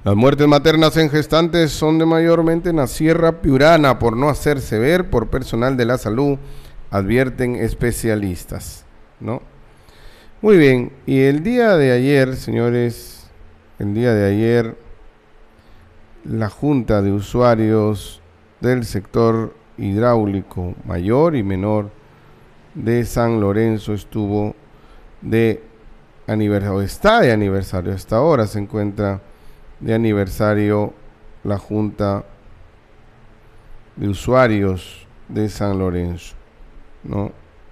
Las muertes maternas en gestantes son de mayormente en la Sierra Piurana por no hacerse ver por personal de la salud, advierten especialistas, ¿no? Muy bien, y el día de ayer, señores, el día de ayer, la Junta de Usuarios del sector hidráulico mayor y menor de San Lorenzo estuvo de aniversario, está de aniversario, hasta ahora se encuentra de aniversario la Junta de Usuarios de San Lorenzo, ¿no?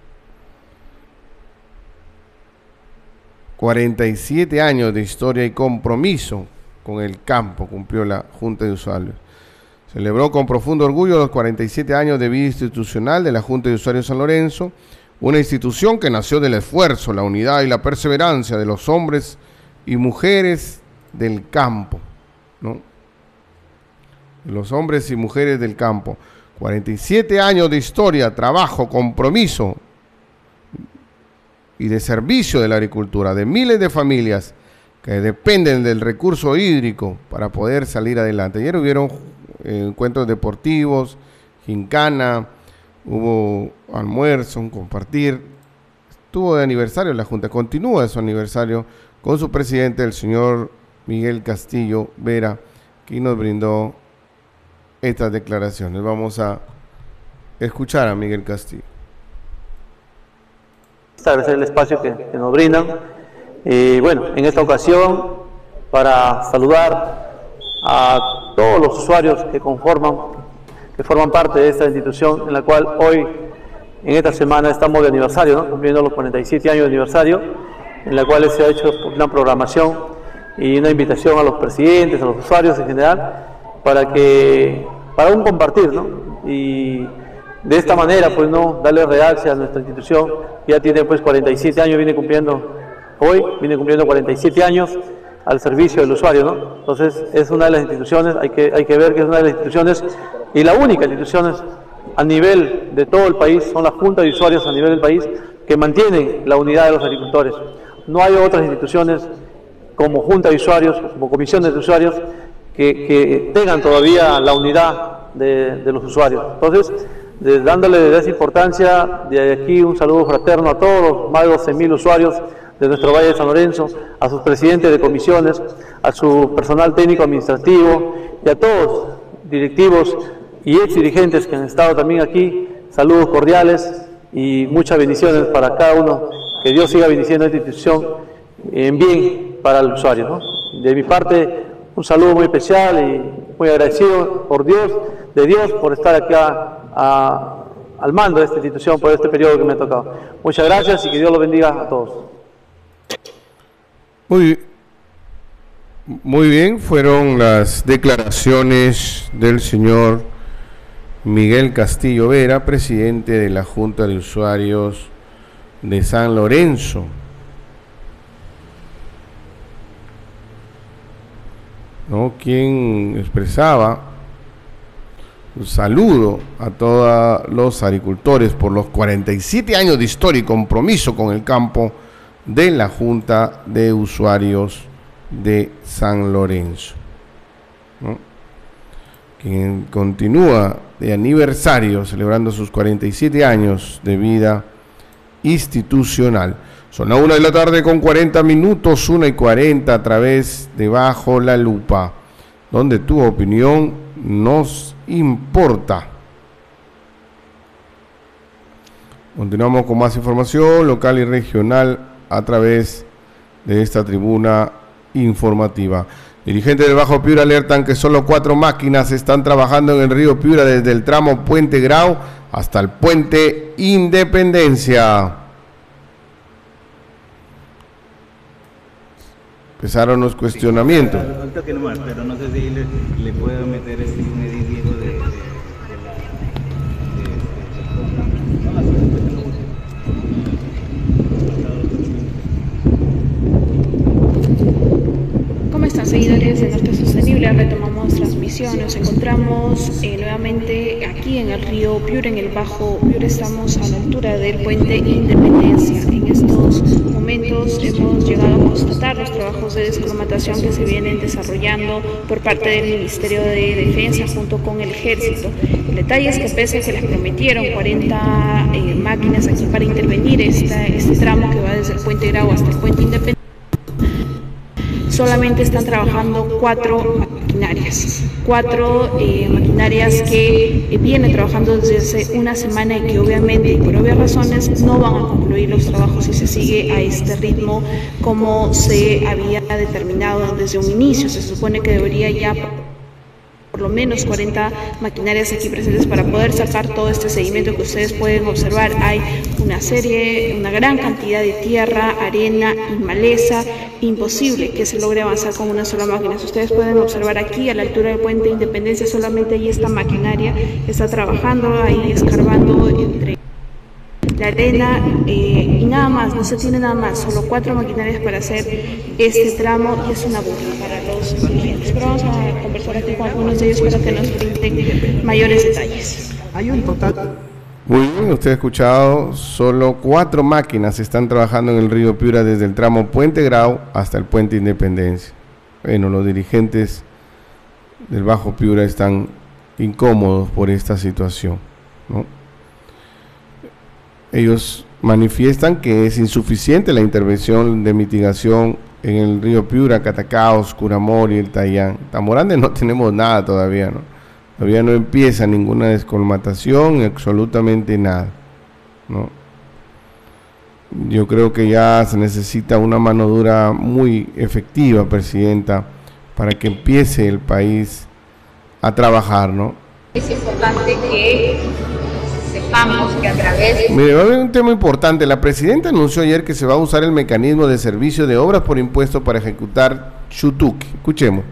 47 años de historia y compromiso con el campo cumplió la Junta de Usuarios. Celebró con profundo orgullo los 47 años de vida institucional de la Junta de Usuarios de San Lorenzo, una institución que nació del esfuerzo, la unidad y la perseverancia de los hombres y mujeres del campo, ¿no? Los hombres y mujeres del campo. 47 años de historia, trabajo, compromiso y de servicio de la agricultura, de miles de familias que dependen del recurso hídrico para poder salir adelante. Ayer hubieron encuentros deportivos, gincana, hubo almuerzo, un compartir. Estuvo de aniversario la Junta, continúa su aniversario con su presidente, el señor Miguel Castillo Vera, que nos brindó estas declaraciones. Vamos a escuchar a Miguel Castillo. Agradecer el espacio que nos brindan. Bueno, en esta ocasión, para saludar a todos los usuarios que forman parte de esta institución, en la cual hoy, en esta semana, estamos de aniversario, ¿no? Cumpliendo los 47 años de aniversario, en la cual se ha hecho una programación y una invitación a los presidentes, a los usuarios en general, para un compartir, ¿no? Y de esta manera, pues, no darle realce a nuestra institución. Ya tiene, pues, 47 años, viene cumpliendo 47 años al servicio del usuario, ¿no? Entonces, es una de las instituciones, hay que ver que es una de las instituciones, y la única institución a nivel de todo el país, son las juntas de usuarios a nivel del país, que mantienen la unidad de los agricultores. No hay otras instituciones como junta de usuarios, como comisiones de usuarios, que tengan todavía la unidad de los usuarios. Entonces, dándole esa importancia, de aquí un saludo fraterno a todos los más de 12.000 usuarios de nuestro Valle de San Lorenzo, a sus presidentes de comisiones, a su personal técnico administrativo y a todos directivos y ex dirigentes que han estado también aquí. Saludos cordiales y muchas bendiciones para cada uno. Que Dios siga bendiciendo esta institución en bien para el usuario, ¿no? De mi parte, un saludo muy especial y muy agradecido de Dios por estar acá al mando de esta institución por este periodo que me ha tocado. Muchas gracias y que Dios los bendiga a todos. Muy bien, fueron las declaraciones del señor Miguel Castillo Vera, presidente de la Junta de Usuarios de San Lorenzo. ¿No? Quien expresaba un saludo a todos los agricultores por los 47 años de historia y compromiso con el campo de la Junta de Usuarios de San Lorenzo, ¿no? Quien continúa de aniversario celebrando sus 47 años de vida institucional. Son las 1 de la tarde con 40 minutos, 1:40 a través de Bajo la Lupa, donde tu opinión nos importa. Continuamos con más información local y regional a través de esta tribuna informativa. Dirigentes del Bajo Piura alertan que solo 4 máquinas están trabajando en el río Piura desde el tramo Puente Grau hasta el Puente Independencia. Empezaron los cuestionamientos. Resulta que no más, pero no sé si le puedo meter un editivo de están, seguidores de Norte Sostenible? Retomamos transmisión. Nos encontramos nuevamente aquí en el río Piura, en el Bajo Piura. Estamos a la altura del puente Independencia. En estos momentos hemos llegado a constatar los trabajos de desclimatización que se vienen desarrollando por parte del Ministerio de Defensa junto con el Ejército. El detalle es que pese a que les prometieron 40 máquinas aquí para intervenir este tramo que va desde el puente Grau hasta el puente Independencia, solamente están trabajando 4 maquinarias. 4 maquinarias que vienen trabajando desde hace una semana y que obviamente y por obvias razones no van a concluir los trabajos si se sigue a este ritmo como se había determinado desde un inicio. Se supone que debería ya por lo menos 40 maquinarias aquí presentes para poder sacar todo este sedimento que ustedes pueden observar. Hay una gran cantidad de tierra, arena y maleza. Imposible que se logre avanzar con una sola máquina. Si ustedes pueden observar aquí a la altura del puente Independencia, solamente ahí esta maquinaria está trabajando, ahí escarbando entre la arena y nada más, no se tiene nada más, solo 4 maquinarias para hacer este tramo y es una burla para los dirigentes. Pero vamos a conversar aquí con algunos de ellos para que nos brinden mayores detalles. Hay un total. Muy bien, usted ha escuchado, solo 4 máquinas están trabajando en el río Piura desde el tramo Puente Grau hasta el puente Independencia. Bueno, los dirigentes del Bajo Piura están incómodos por esta situación, ¿no? Ellos manifiestan que es insuficiente la intervención de mitigación en el río Piura, Catacaos, Curamor y el Tayán. Tamborande no tenemos nada todavía, ¿no? Todavía no empieza ninguna descolmatación, absolutamente nada, ¿no? Yo creo que ya se necesita una mano dura muy efectiva, Presidenta, para que empiece el país a trabajar, ¿no? Es importante que sepamos que a través... Mire, va a haber un tema importante. La Presidenta anunció ayer que se va a usar el mecanismo de servicio de obras por impuesto para ejecutar Chutuque. Escuchemos.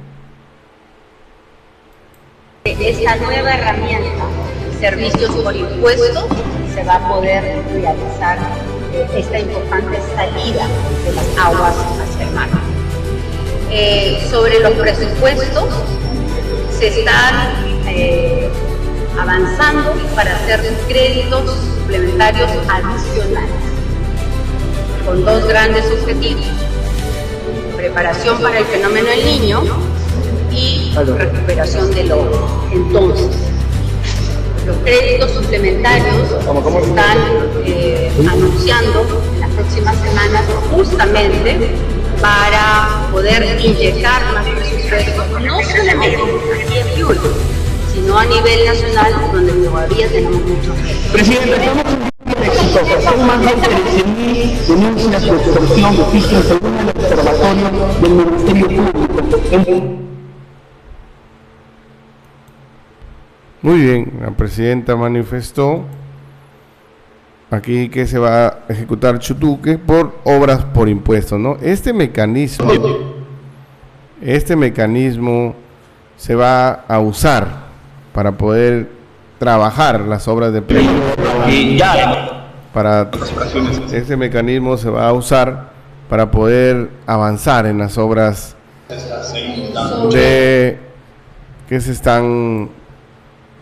Esta nueva herramienta, servicios por impuestos, se va a poder realizar esta importante salida de las aguas hacia el mar. Sobre los presupuestos, se están avanzando para hacer créditos suplementarios adicionales, con 2 grandes objetivos: preparación para el fenómeno del Niño y recuperación del oro. Entonces, los créditos suplementarios se están anunciando en las próximas semanas, justamente para poder inyectar más presupuestos, no solamente aquí en Piura, sino a nivel nacional, donde todavía tenemos muchos retos. Presidente, estamos en un exitoso. Son más de 13.000 denuncias de extorsión de oficio según el observatorio del Ministerio Público. Muy bien, la Presidenta manifestó aquí que se va a ejecutar Chutuque por obras por impuestos, ¿no? Este mecanismo se va a usar para poder trabajar las obras de pleno. Este mecanismo se va a usar para poder avanzar en las obras que se están